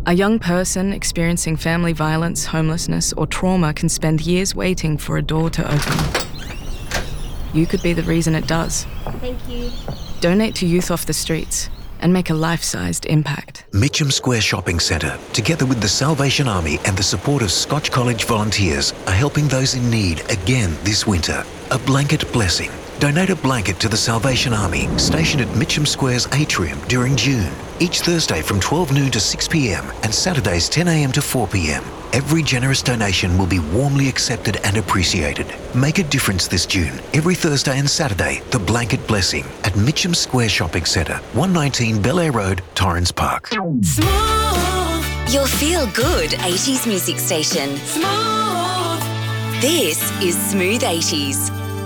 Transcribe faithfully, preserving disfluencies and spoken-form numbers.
A young person experiencing family violence, homelessness, or trauma can spend years waiting for a door to open. You could be the reason it does. Thank you. Donate to Youth Off the Streets and make a life-sized impact. Mitcham Square Shopping Centre, together with the Salvation Army and the support of Scotch College volunteers, are helping those in need again this winter. A blanket blessing. Donate a blanket to the Salvation Army, stationed at Mitcham Square's atrium during June, each Thursday from twelve noon to six p m and Saturdays ten a m to four p m. Every generous donation will be warmly accepted and appreciated. Make a difference this June. Every Thursday and Saturday, the Blanket Blessing at Mitcham Square Shopping Centre, one nineteen Bel Air Road, Torrens Park. Smooth. Your feel-good eighties music station. Smooth. This is Smooth eighties.